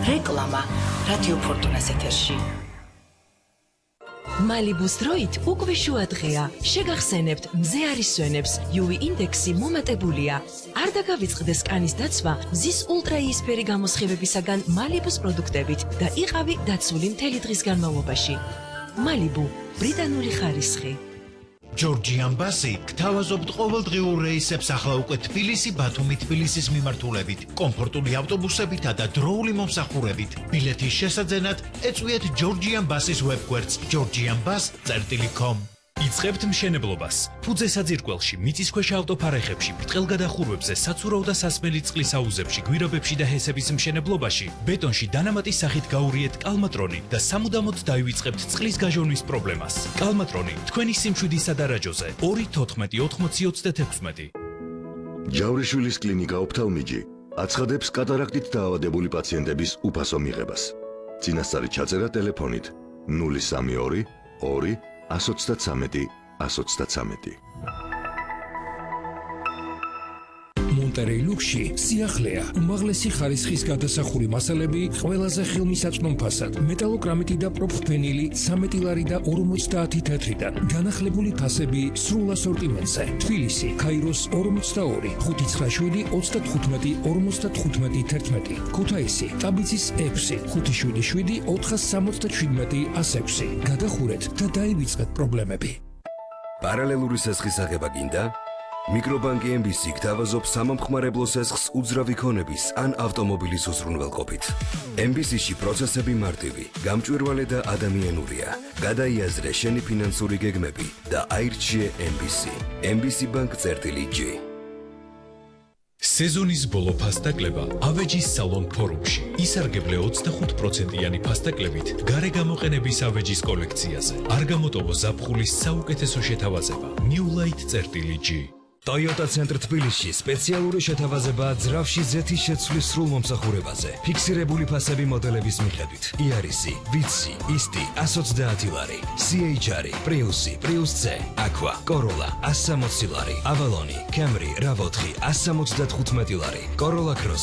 რეკლამა რადიო ფორტუნას ეთერში. მალიბუს დროით უკვე შუა დღეა. შეგახსენებთ მზე არის სვენებს, UV ინდექსი მომატებულია. არ დაგავიწყდეს კანის დაცვა მზის ულტრაიისფერი გამოსხივებისაგან მალიბუს პროდუქტებით და იყავი დაცული მთელი დღის განმავლობაში. მალიბუ, ბრიტანული ხარისხი. ჯორჯიან ბასი გთავაზობთ ყოველდღიურ რეისებს ახლა უკვე თბილისი, ბათუმი, თბილისის მიმართულებით, კომფორტული ავტობუსებითა და დროული მომსახურებით. ბილეთის შესაძენად ეწვიეთ ჯორჯიან ბასის ვებგვერდს georgianbus.com. იწყებთ მშენებლობას. ფუძე საძირკველში, მიწისქვეშა ავტოფარეხებში, ბრტყელგადახურვებზე, საცურაო და სასმელი წყლის აუზებში, გვირაბებში და ჰესების მშენებლობაში, ბეტონში დანამატის სახით გაურიეთ კალმატრონი და სამუდამოდ დაივიწყებთ წყლის გაჟონვის პრობლემას. კალმატრონი თქვენი სიმშვიდისა და რაჯოზე 2-14-80-26. ჯავრიშვილის კლინიკა ოფთალმიჯი აცხადებს კატარაქტით დაავადებული პაციენტების უფასო მიღებას. წინასწარი ჩაწერა ტელეფონით 032 2 123 123. მონტერეი ლუქსში სიახლეა, უმაღლესი ხარისხის გადასახური მასალები ყველაზე ხელმისაწვდომ ფასად, მეტალოკრამიტი და პროფენილი 13 ლარი და 50 თეთრიდან, განახლებული ფასები სრულ ასორტიმენტზე. თბილისი, ქაიროს 42, 597 35 55 11, ქუთაისი, ტაბიცის 6, 577 477 106. გადახურეთ და დაივიწყეთ პრობლემები. პარალელური სესხის აღება გინდა? მიკრობანკი MBC გთავაზობს სამომხმარებლო სესხს უძრავი ქონების ან ავტომობილის უზრუნველყოფით. MBC-ში პროცესები მარტივი, გამჭვირვალე და ადამიანურია. გადაიაზრე შენი ფინანსური გეგმები და აირჩიე MBC. MBC Bank-G. სეზონის ბოლო ფასტაკლება ავეჯის სალონ ფორუმში. ისარგებლე 25%-იანი ფასტაკლებით გარე გამოყენების ავეჯის კოლექციაზე. არ გამოტოვო ზაფხულის საუკეთესო შეთავაზება. Newlight-G. Toyota Center თბილისში სპეციალური შეთავაზება ძრავში ზეთის შეცვლის სრულ მომსახურებაზე. ფიქსირებული ფასები მოდელების მიხედვით. იარისი, ვიცი, ისტი 130 ლარი, CHR, პრიუსი, პრიუს C, Aqua, Corolla 160 ლარი, Avalon, Camry, RAV4 175 ლარი, Corolla Cross